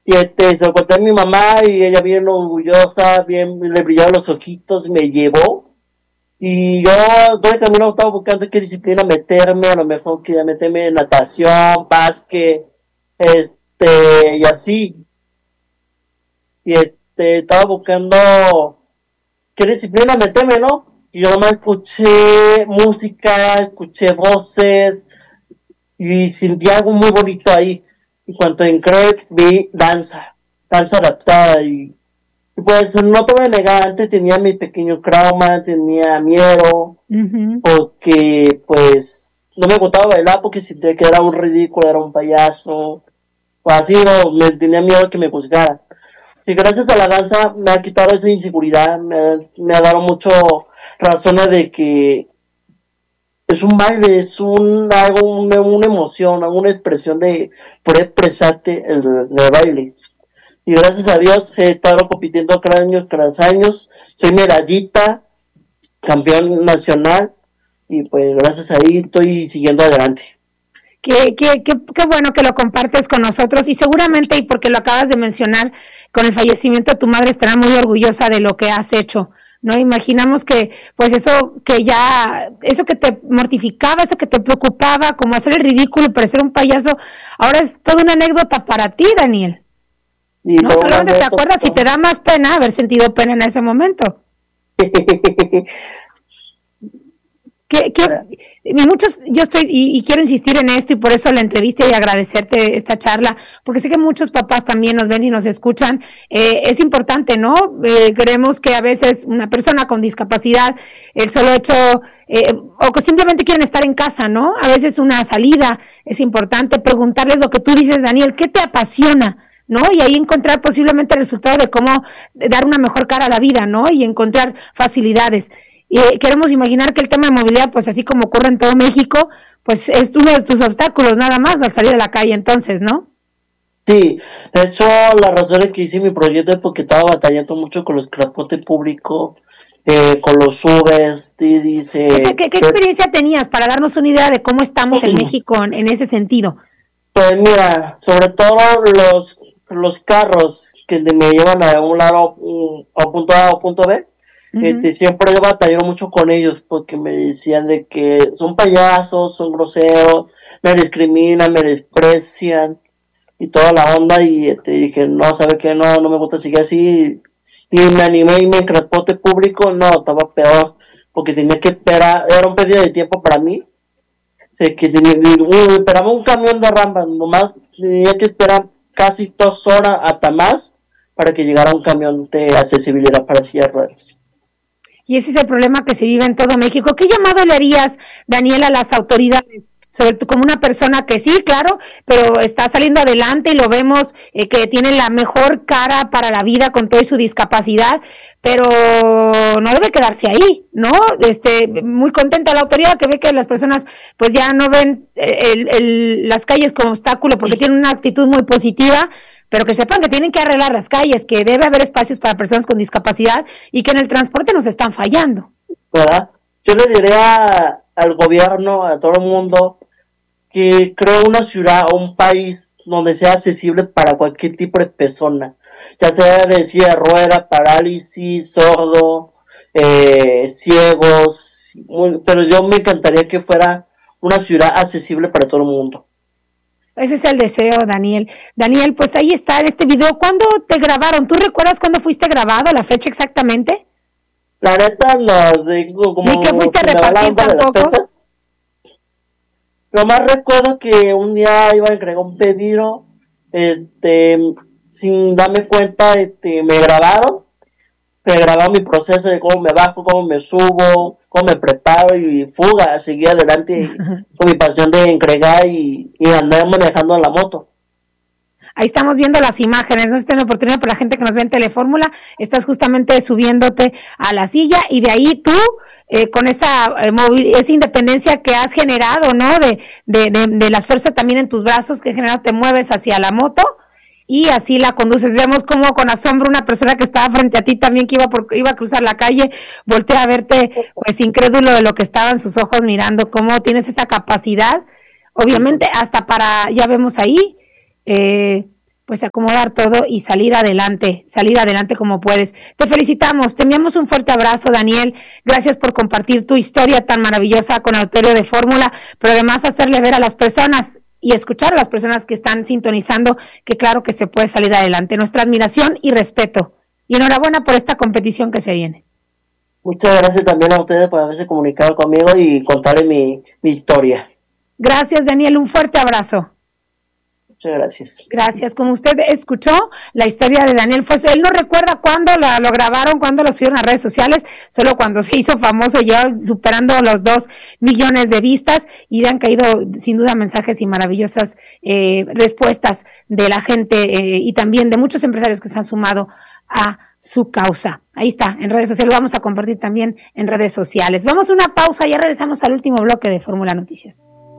Y se lo conté a mi mamá y ella bien orgullosa, bien, le brillaron los ojitos, me llevó. Y yo todo el camino estaba buscando qué disciplina meterme, a lo mejor quería meterme en natación, básquet, y así. Y estaba buscando qué disciplina meterme, ¿no? Y yo nomás escuché música, escuché voces y sentí algo muy bonito ahí. Y cuando entré vi danza adaptada y pues no te voy a negar, antes tenía mi pequeño trauma, tenía miedo, porque pues no me gustaba bailar porque sentía que era un ridículo, era un payaso, o así, no, me tenía miedo que me juzgaran. Y gracias a la danza me ha quitado esa inseguridad, me ha dado mucho razones de que es un baile, es una emoción, una expresión de poder expresarte en el baile. Y gracias a Dios he estado compitiendo cada años, soy medallita, campeón nacional, y pues gracias a ahí estoy siguiendo adelante. Qué bueno que lo compartes con nosotros y seguramente, y porque lo acabas de mencionar, con el fallecimiento de tu madre estará muy orgullosa de lo que has hecho, ¿no? Imaginamos que, pues eso que te mortificaba, eso que te preocupaba, como hacer el ridículo y parecer un payaso, ahora es toda una anécdota para ti, Daniel. Y no, solamente te acuerdas y te da más pena haber sentido pena en ese momento. Yo estoy, y quiero insistir en esto, y por eso la entrevista y agradecerte esta charla, porque sé que muchos papás también nos ven y nos escuchan. Es importante, ¿no? Creemos que a veces una persona con discapacidad, el solo hecho, o que simplemente quieren estar en casa, ¿no? A veces una salida es importante, preguntarles lo que tú dices, Daniel, ¿qué te apasiona? ¿No? Y ahí encontrar posiblemente el resultado de cómo dar una mejor cara a la vida, ¿no? Y encontrar facilidades. Y queremos imaginar que el tema de movilidad, pues así como ocurre en todo México, pues es uno de tus obstáculos nada más al salir a la calle entonces, ¿no? Sí, eso la razón de que hice mi proyecto es porque estaba batallando mucho con los transporte público, con los Ubers, dice... ¿Qué experiencia tenías para darnos una idea de cómo estamos en México en ese sentido? Pues mira, sobre todo los carros que me llevan a un lado, a punto A o punto B, siempre he batallado mucho con ellos porque me decían de que son payasos, son groseros, me discriminan, me desprecian y toda la onda y dije, no, ¿sabes qué? No me gusta seguir así y me animé y mi transporte público, no, estaba peor porque tenía que esperar, era un pérdida de tiempo para mí, que esperaba un camión de rampa, nomás tenía que esperar casi 2 horas hasta más para que llegara un camión de accesibilidad para sillas de ruedas. Y ese es el problema que se vive en todo México. ¿Qué llamado le harías, Daniel, a las autoridades? Sobre todo como una persona que sí, claro, pero está saliendo adelante y lo vemos que tiene la mejor cara para la vida con toda su discapacidad, pero no debe quedarse ahí, ¿no? Muy contenta la autoridad que ve que las personas pues ya no ven las calles como obstáculo porque tienen una actitud muy positiva, pero que sepan que tienen que arreglar las calles, que debe haber espacios para personas con discapacidad y que en el transporte nos están fallando. ¿Verdad? Yo le diría al gobierno, a todo el mundo, que cree una ciudad o un país donde sea accesible para cualquier tipo de persona, ya sea de silla de rueda, parálisis, sordo, ciegos, pero yo me encantaría que fuera una ciudad accesible para todo el mundo. Ese es el deseo, Daniel. Daniel, pues ahí está en este video. ¿Cuándo te grabaron? ¿Tú recuerdas cuándo fuiste grabado, la fecha exactamente? La neta no digo como... ¿Ni que fuiste a repartir tampoco? Lo más recuerdo que un día iba a entregar un pedido, sin darme cuenta, me grabaron mi proceso de cómo me bajo, cómo me subo, cómo me preparo y fuga, seguí adelante con mi pasión de entregar y andar manejando la moto. Ahí estamos viendo las imágenes, no está en la oportunidad para la gente que nos ve en Telefórmula, estás justamente subiéndote a la silla y de ahí tú, con esa independencia que has generado, ¿no? De las fuerzas también en tus brazos que has generado, te mueves hacia la moto y así la conduces. Vemos cómo con asombro una persona que estaba frente a ti también que iba a cruzar la calle, voltea a verte pues incrédulo de lo que estaban sus ojos mirando, cómo tienes esa capacidad, obviamente hasta para, ya vemos ahí, pues acomodar todo y salir adelante como puedes. Te felicitamos, te enviamos un fuerte abrazo, Daniel. Gracias por compartir tu historia tan maravillosa con Auditorio de Fórmula, pero además hacerle ver a las personas y escuchar a las personas que están sintonizando que claro que se puede salir adelante. Nuestra admiración y respeto. Y enhorabuena por esta competición que se viene. Muchas gracias también a ustedes por haberse comunicado conmigo y contarle mi historia. Gracias, Daniel. Un fuerte abrazo. Muchas gracias. Gracias. Como usted escuchó, la historia de Daniel fue, él no recuerda cuándo lo grabaron, cuándo lo subieron a redes sociales, solo cuando se hizo famoso, ya superando los 2 millones de vistas, y le han caído sin duda mensajes y maravillosas respuestas de la gente y también de muchos empresarios que se han sumado a su causa. Ahí está, en redes sociales, lo vamos a compartir también en redes sociales. Vamos a una pausa, ya regresamos al último bloque de Fórmula Noticias.